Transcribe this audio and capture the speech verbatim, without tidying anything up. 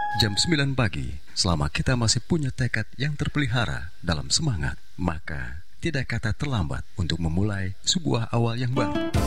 Jam sembilan pagi, selama kita masih punya tekad yang terpelihara dalam semangat, maka tidak kata terlambat untuk memulai sebuah awal yang baru.